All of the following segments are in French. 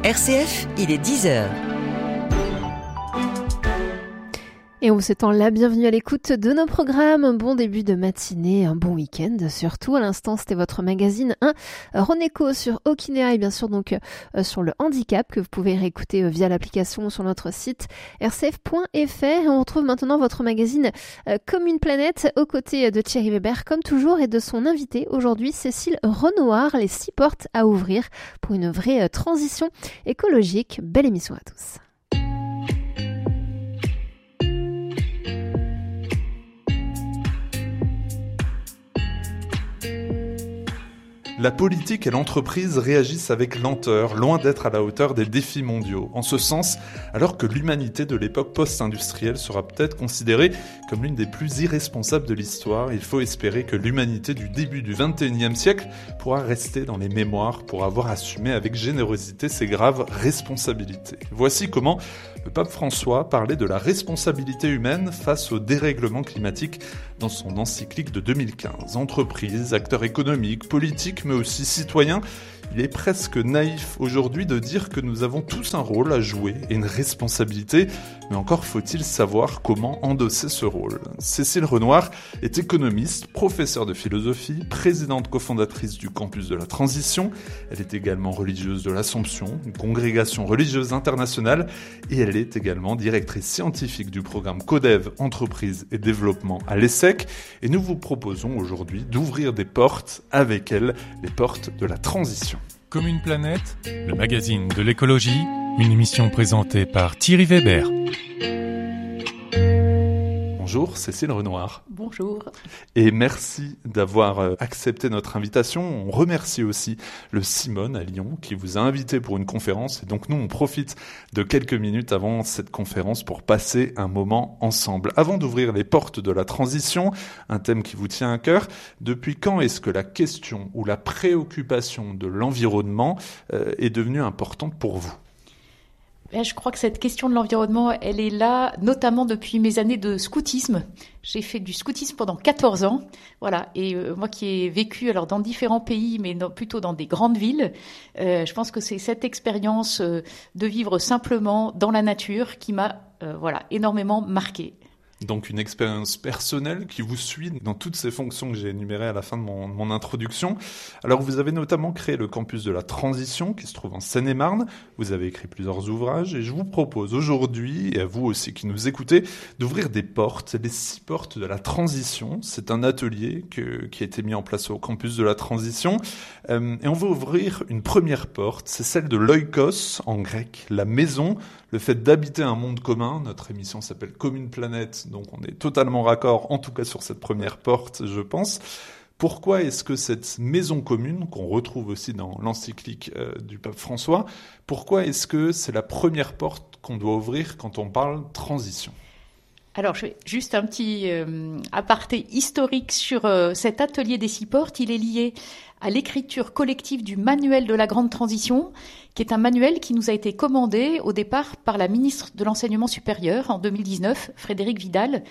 RCF, il est 10h. Et on vous souhaite la bienvenue à l'écoute de nos programmes. Un bon début de matinée, un bon week-end surtout. À l'instant, c'était votre magazine 1 Roneco sur Okinea et bien sûr donc sur le handicap que vous pouvez réécouter via l'application sur notre site rcf.fr. Et on retrouve maintenant votre magazine Comme une planète aux côtés de Thierry Weber comme toujours et de son invité aujourd'hui Cécile Renoir. Les 6 portes à ouvrir pour une vraie transition écologique. Belle émission à tous. La politique et l'entreprise réagissent avec lenteur, loin d'être à la hauteur des défis mondiaux. En ce sens, alors que l'humanité de l'époque post-industrielle sera peut-être considérée comme l'une des plus irresponsables de l'histoire, il faut espérer que l'humanité du début du XXIe siècle pourra rester dans les mémoires pour avoir assumé avec générosité ses graves responsabilités. Voici comment le pape François parlait de la responsabilité humaine face au dérèglement climatique dans son encyclique de 2015. Entreprises, acteurs économiques, politiques, mais aussi citoyens, il est presque naïf aujourd'hui de dire que nous avons tous un rôle à jouer et une responsabilité, mais encore faut-il savoir comment endosser ce rôle. Cécile Renoir est économiste, professeure de philosophie, présidente cofondatrice du Campus de la Transition. Elle est également religieuse de l'Assomption, une congrégation religieuse internationale, et elle est également directrice scientifique du programme CODEV, Entreprise et Développement à l'ESSEC. Et nous vous proposons aujourd'hui d'ouvrir des portes avec elle, les portes de la transition. Comme une planète, le magazine de l'écologie, une émission présentée par Thierry Weber. Bonjour Cécile Renoir. Bonjour. Et merci d'avoir accepté notre invitation. On remercie aussi le Simone à Lyon qui vous a invité pour une conférence. Et donc nous, on profite de quelques minutes avant cette conférence pour passer un moment ensemble. Avant d'ouvrir les portes de la transition, un thème qui vous tient à cœur, depuis quand est-ce que la question ou la préoccupation de l'environnement est devenue importante pour vous ? Je crois que cette question de l'environnement, elle est là, notamment depuis mes années de scoutisme. J'ai fait du scoutisme pendant 14 ans, voilà. Et moi qui ai vécu alors dans différents pays, mais plutôt dans des grandes villes, je pense que c'est cette expérience de vivre simplement dans la nature qui m'a, énormément marquée. Donc une expérience personnelle qui vous suit dans toutes ces fonctions que j'ai énumérées à la fin de mon introduction. Alors vous avez notamment créé le Campus de la Transition qui se trouve en Seine-et-Marne. Vous avez écrit plusieurs ouvrages et je vous propose aujourd'hui, et à vous aussi qui nous écoutez, d'ouvrir des portes, les 6 portes de la transition. C'est un atelier qui a été mis en place au Campus de la Transition. Et on va ouvrir une première porte, c'est celle de l'oikos, en grec, la maison, le fait d'habiter un monde commun. Notre émission s'appelle Comme une planète, donc on est totalement raccord, en tout cas sur cette première porte, je pense. Pourquoi est-ce que cette maison commune, qu'on retrouve aussi dans l'encyclique du pape François, pourquoi est-ce que c'est la première porte qu'on doit ouvrir quand on parle transition ? Alors, je fais juste un petit aparté historique sur cet atelier des 6 portes. Il est lié à l'écriture collective du manuel de la grande transition, qui est un manuel qui nous a été commandé au départ par la ministre de l'Enseignement supérieur en 2019, Frédérique Vidal,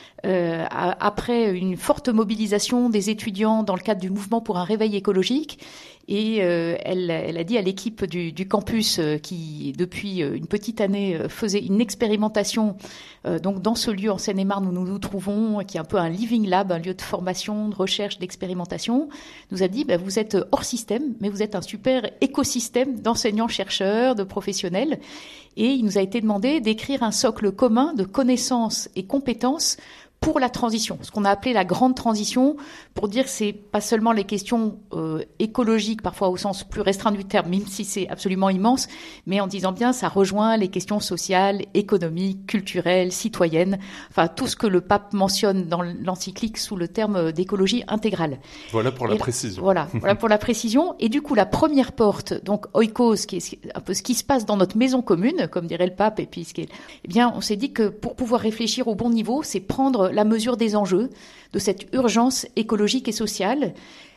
après une forte mobilisation des étudiants dans le cadre du mouvement pour un réveil écologique. Et elle a dit à l'équipe du campus qui, depuis une petite année, faisait une expérimentation donc dans ce lieu en Seine-et-Marne où nous nous trouvons, qui est un peu un living lab, un lieu de formation, de recherche, d'expérimentation, nous a dit vous êtes hors système, mais vous êtes un super écosystème d'enseignants-chercheurs, de professionnels. Et il nous a été demandé d'écrire un socle commun de connaissances et compétences pour la transition, ce qu'on a appelé la grande transition, pour dire que c'est pas seulement les questions écologiques, parfois au sens plus restreint du terme, même si c'est absolument immense, mais en disant bien ça rejoint les questions sociales, économiques, culturelles, citoyennes, enfin tout ce que le pape mentionne dans l'encyclique sous le terme d'écologie intégrale. Voilà pour la précision. Voilà pour la précision. Et du coup, la première porte, donc oikos, qui est un peu ce qui se passe dans notre maison commune, comme dirait le pape, et puis eh bien, on s'est dit que pour pouvoir réfléchir au bon niveau, c'est prendre la mesure des enjeux, de cette urgence écologique et sociale.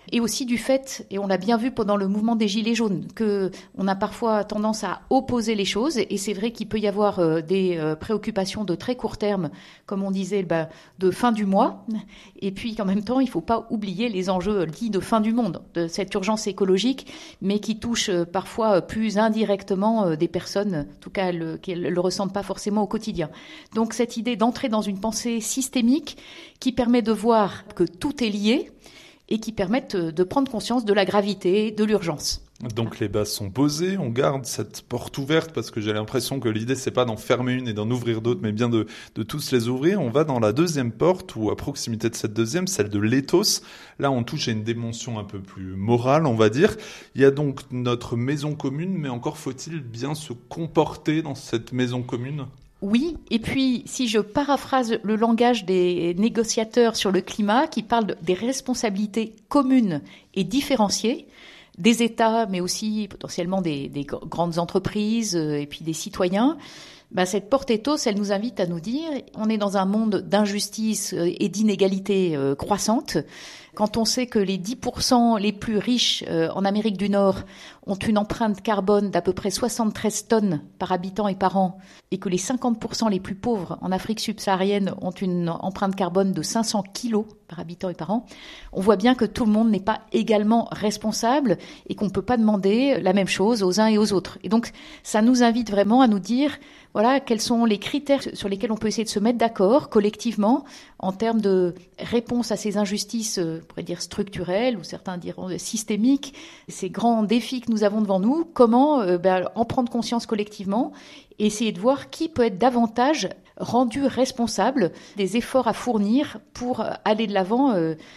Et aussi du fait, et on l'a bien vu pendant le mouvement des Gilets jaunes, qu'on a parfois tendance à opposer les choses. Et c'est vrai qu'il peut y avoir des préoccupations de très court terme, comme on disait, de fin du mois. Et puis qu'en même temps, il ne faut pas oublier les enjeux dits de fin du monde, de cette urgence écologique, mais qui touche parfois plus indirectement des personnes, en tout cas qui ne le ressentent pas forcément au quotidien. Donc cette idée d'entrer dans une pensée systémique qui permet de voir que tout est lié, et qui permettent de prendre conscience de la gravité, de l'urgence. Donc les bases sont posées, on garde cette porte ouverte parce que j'ai l'impression que l'idée c'est pas d'en fermer une et d'en ouvrir d'autres, mais bien de tous les ouvrir. On va dans la deuxième porte ou à proximité de cette deuxième, celle de l'éthos. Là on touche à une dimension un peu plus morale, on va dire. Il y a donc notre maison commune, mais encore faut-il bien se comporter dans cette maison commune ? Oui, et puis si je paraphrase le langage des négociateurs sur le climat qui parlent des responsabilités communes et différenciées des États, mais aussi potentiellement des grandes entreprises et puis des citoyens, cette porte ethos, elle nous invite à nous dire on est dans un monde d'injustice et d'inégalité croissante. Quand on sait que les 10% les plus riches en Amérique du Nord ont une empreinte carbone d'à peu près 73 tonnes par habitant et par an, et que les 50% les plus pauvres en Afrique subsaharienne ont une empreinte carbone de 500 kilos par habitant et par an, on voit bien que tout le monde n'est pas également responsable et qu'on ne peut pas demander la même chose aux uns et aux autres. Et donc, ça nous invite vraiment à nous dire, voilà, quels sont les critères sur lesquels on peut essayer de se mettre d'accord collectivement en termes de réponse à ces injustices, on pourrait dire structurelles, ou certains diront systémiques, ces grands défis que nous avons devant nous, comment en prendre conscience collectivement et essayer de voir qui peut être davantage rendu responsable des efforts à fournir pour aller de l'avant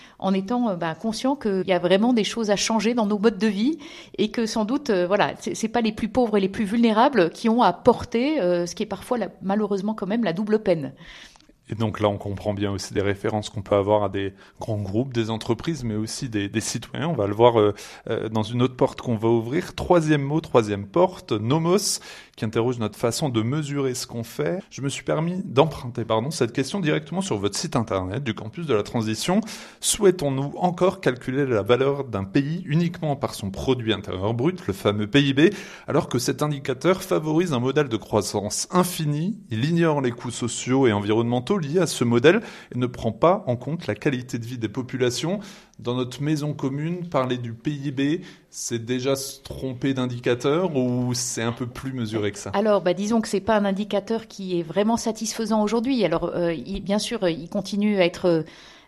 en étant conscient qu'il y a vraiment des choses à changer dans nos modes de vie et que sans doute, c'est pas les plus pauvres et les plus vulnérables qui ont à porter ce qui est parfois malheureusement quand même la double peine. Et donc là, on comprend bien aussi des références qu'on peut avoir à des grands groupes, des entreprises, mais aussi des citoyens. On va le voir dans une autre porte qu'on va ouvrir. Troisième mot, troisième porte, nomos, qui interroge notre façon de mesurer ce qu'on fait. Je me suis permis d'emprunter cette question directement sur votre site internet du campus de la transition. Souhaitons-nous encore calculer la valeur d'un pays uniquement par son produit intérieur brut, le fameux PIB, alors que cet indicateur favorise un modèle de croissance infinie, il ignore les coûts sociaux et environnementaux liés à ce modèle et ne prend pas en compte la qualité de vie des populations. Dans notre maison commune, parler du PIB, c'est déjà se tromper d'indicateur ou c'est un peu plus mesuré que ça ? Alors, disons que c'est pas un indicateur qui est vraiment satisfaisant aujourd'hui. Alors, bien sûr, il continue à être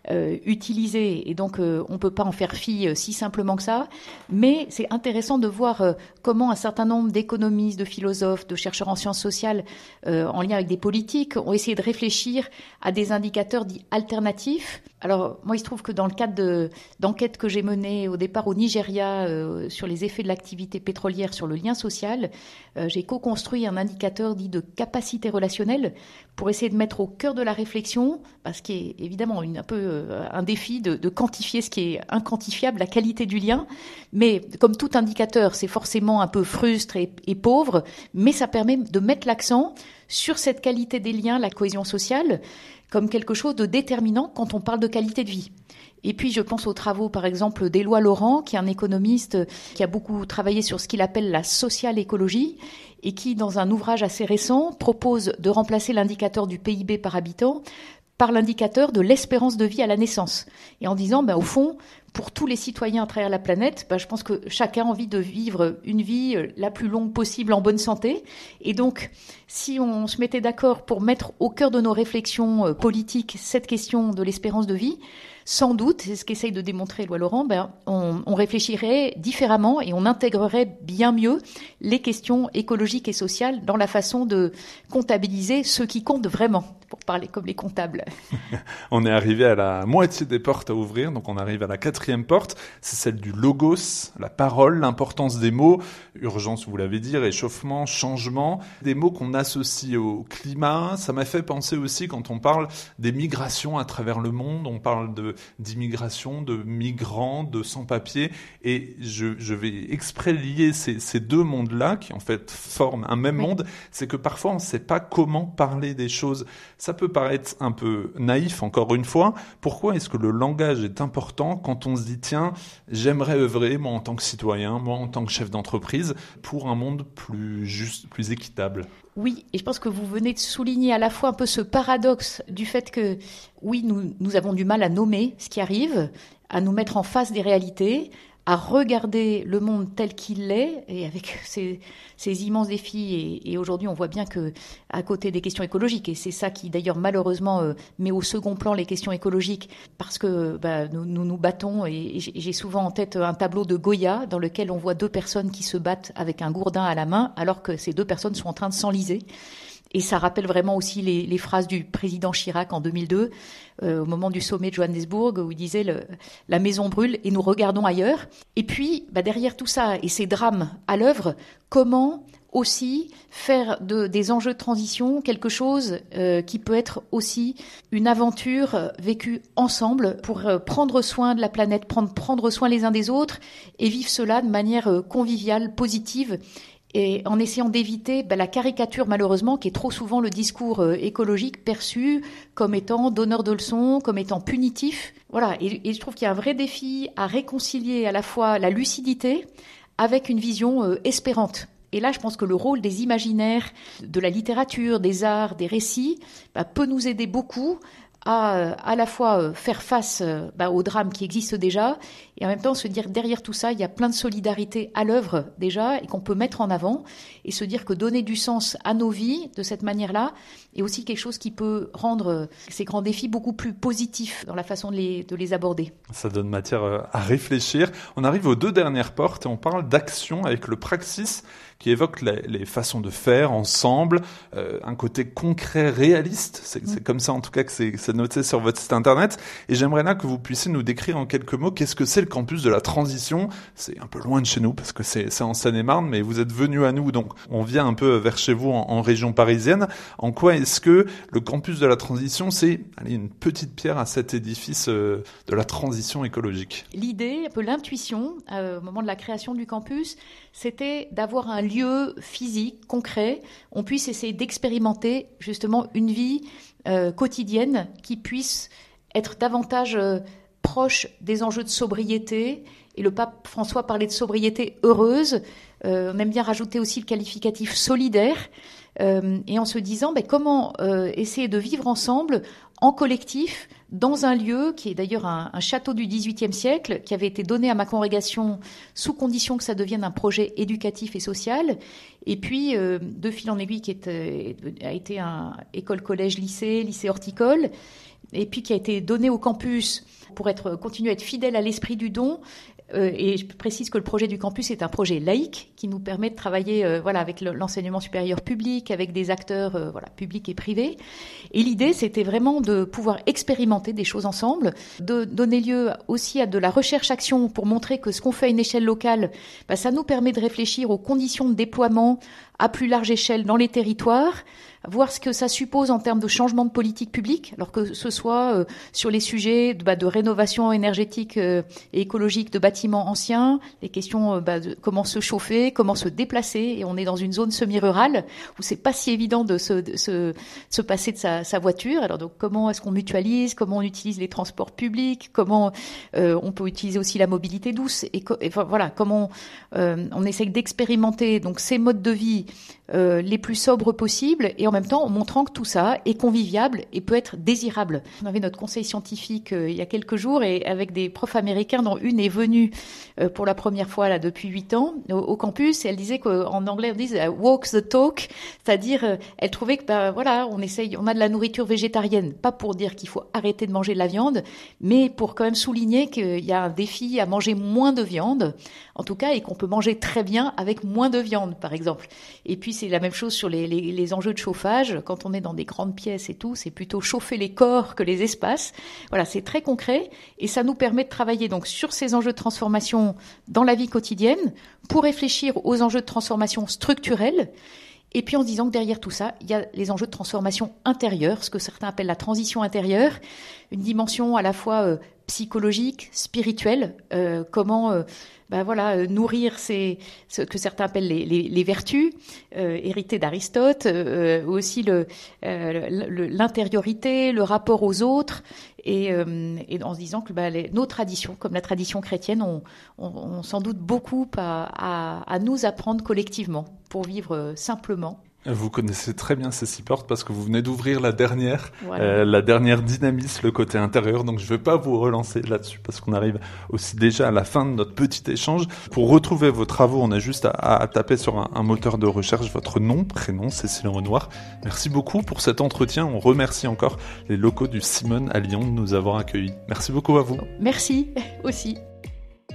utilisé et donc on peut pas en faire fi si simplement que ça, mais c'est intéressant de voir comment un certain nombre d'économistes, de philosophes, de chercheurs en sciences sociales en lien avec des politiques ont essayé de réfléchir à des indicateurs dits alternatifs. Alors moi il se trouve que dans le cadre d'enquêtes que j'ai menées au départ au Nigeria sur les effets de l'activité pétrolière sur le lien social, j'ai co-construit un indicateur dit de capacité relationnelle pour essayer de mettre au cœur de la réflexion, parce qu'il est évidemment un peu un défi de quantifier ce qui est inquantifiable, la qualité du lien. Mais comme tout indicateur, c'est forcément un peu frustre et pauvre, mais ça permet de mettre l'accent sur cette qualité des liens, la cohésion sociale, comme quelque chose de déterminant quand on parle de qualité de vie. Et puis, je pense aux travaux, par exemple, d'Éloi Laurent, qui est un économiste qui a beaucoup travaillé sur ce qu'il appelle la social écologie et qui, dans un ouvrage assez récent, propose de remplacer l'indicateur du PIB par habitant par l'indicateur de l'espérance de vie à la naissance. Et en disant, au fond, pour tous les citoyens à travers la planète, je pense que chacun a envie de vivre une vie la plus longue possible en bonne santé. Et donc, si on se mettait d'accord pour mettre au cœur de nos réflexions politiques cette question de l'espérance de vie, sans doute, c'est ce qu'essaye de démontrer Éloi Laurent, on réfléchirait différemment et on intégrerait bien mieux les questions écologiques et sociales dans la façon de comptabiliser ce qui compte vraiment, pour parler comme les comptables. On est arrivé à la moitié des portes à ouvrir, donc on arrive à la quatrième porte, c'est celle du logos, la parole, l'importance des mots, urgence, vous l'avez dit, réchauffement, changement, des mots qu'on associe au climat. Ça m'a fait penser aussi quand on parle des migrations à travers le monde, on parle de d'immigration, de migrants, de sans-papiers. Et je vais exprès lier ces deux mondes-là, qui en fait forment un même monde. C'est que parfois, on ne sait pas comment parler des choses. Ça peut paraître un peu naïf, encore une fois. Pourquoi est-ce que le langage est important quand on se dit, tiens, j'aimerais œuvrer, moi en tant que citoyen, moi en tant que chef d'entreprise, pour un monde plus juste, plus équitable? Oui, et je pense que vous venez de souligner à la fois un peu ce paradoxe du fait que, oui, nous avons du mal à nommer ce qui arrive, à nous mettre en face des réalités, à regarder le monde tel qu'il est, et avec ces immenses défis. Et aujourd'hui, on voit bien que, à côté des questions écologiques, et c'est ça qui d'ailleurs malheureusement met au second plan les questions écologiques, parce que nous battons, et j'ai souvent en tête un tableau de Goya dans lequel on voit deux personnes qui se battent avec un gourdin à la main, alors que ces deux personnes sont en train de s'enliser. Et ça rappelle vraiment aussi les phrases du président Chirac en 2002, au moment du sommet de Johannesburg, où il disait « la maison brûle et nous regardons ailleurs ». Et puis, derrière tout ça et ces drames à l'œuvre, comment aussi faire des enjeux de transition quelque chose qui peut être aussi une aventure vécue ensemble pour prendre soin de la planète, prendre soin les uns des autres et vivre cela de manière conviviale, positive, et en essayant d'éviter la caricature, malheureusement, qui est trop souvent le discours écologique perçu comme étant donneur de leçons, comme étant punitif. Voilà, et je trouve qu'il y a un vrai défi à réconcilier à la fois la lucidité avec une vision espérante. Et là, je pense que le rôle des imaginaires, de la littérature, des arts, des récits, peut nous aider beaucoup à la fois faire face aux drames qui existent déjà et en même temps se dire derrière tout ça, il y a plein de solidarité à l'œuvre déjà et qu'on peut mettre en avant et se dire que donner du sens à nos vies de cette manière-là est aussi quelque chose qui peut rendre ces grands défis beaucoup plus positifs dans la façon de les aborder. Ça donne matière à réfléchir. On arrive aux deux dernières portes et on parle d'action avec le Praxis qui évoque les façons de faire ensemble, un côté concret, réaliste. C'est comme ça en tout cas que c'est noté sur votre site internet. Et j'aimerais là que vous puissiez nous décrire en quelques mots qu'est-ce que c'est le campus de la transition. C'est un peu loin de chez nous parce que c'est en Seine-et-Marne, mais vous êtes venus à nous, donc on vient un peu vers chez vous en région parisienne. En quoi est-ce que le campus de la transition, c'est une petite pierre à cet édifice de la transition écologique? L'idée, un peu l'intuition, au moment de la création du campus, c'était d'avoir un lieu physique, concret, on puisse essayer d'expérimenter justement une vie quotidienne qui puisse être davantage proche des enjeux de sobriété. Et le pape François parlait de sobriété heureuse. On aime bien rajouter aussi le qualificatif solidaire. Et en se disant comment essayer de vivre ensemble en collectif dans un lieu qui est d'ailleurs un château du XVIIIe siècle qui avait été donné à ma congrégation sous condition que ça devienne un projet éducatif et social. Et puis, de fil en aiguille, qui a été un école, collège, lycée horticole, et puis qui a été donné au campus pour continuer à être fidèle à l'esprit du don. Et je précise que le projet du campus est un projet laïque qui nous permet de travailler avec l'enseignement supérieur public, avec des acteurs publics et privés. Et l'idée, c'était vraiment de pouvoir expérimenter des choses ensemble, de donner lieu aussi à de la recherche-action pour montrer que ce qu'on fait à une échelle locale, ça nous permet de réfléchir aux conditions de déploiement à plus large échelle dans les territoires, voir ce que ça suppose en termes de changement de politique publique, alors que ce soit sur les sujets de rénovation énergétique et écologique de bâtiments anciens, les questions de comment se chauffer, comment se déplacer, et on est dans une zone semi-rurale où c'est pas si évident de se passer de sa voiture. Alors donc comment est-ce qu'on mutualise, comment on utilise les transports publics, comment on peut utiliser aussi la mobilité douce, et comment on essaye d'expérimenter donc ces modes de vie les plus sobres possibles, et en même temps en montrant que tout ça est conviviable et peut être désirable. On avait notre conseil scientifique il y a quelques jours, et avec des profs américains dont une est venue pour la première fois là depuis 8 ans au campus, et elle disait qu'en anglais on dit walk the talk, c'est-à-dire elle trouvait que on a de la nourriture végétarienne, pas pour dire qu'il faut arrêter de manger de la viande, mais pour quand même souligner qu'il y a un défi à manger moins de viande, en tout cas, et qu'on peut manger très bien avec moins de viande, par exemple. Et puis c'est la même chose sur les enjeux de chauffage. Quand on est dans des grandes pièces et tout, c'est plutôt chauffer les corps que les espaces. Voilà, c'est très concret, et ça nous permet de travailler donc sur ces enjeux de transformation dans la vie quotidienne pour réfléchir aux enjeux de transformation structurelle. Et puis en se disant que derrière tout ça, il y a les enjeux de transformation intérieure, ce que certains appellent la transition intérieure, une dimension à la fois psychologiques, spirituels, comment nourrir ce que certains appellent les vertus, héritées d'Aristote, aussi l'intériorité, le rapport aux autres, et en se disant que nos traditions, comme la tradition chrétienne, ont sans doute beaucoup à nous apprendre collectivement pour vivre simplement. Vous connaissez très bien ces 6 portes parce que vous venez d'ouvrir la dernière. Voilà. La dernière dynamise le côté intérieur, donc je ne vais pas vous relancer là-dessus parce qu'on arrive aussi déjà à la fin de notre petit échange. Pour retrouver vos travaux, on a juste à taper sur un moteur de recherche votre nom, prénom, Cécile Renoir. Merci beaucoup pour cet entretien. On remercie encore les locaux du Simone à Lyon de nous avoir accueillis. Merci beaucoup à vous. Merci aussi.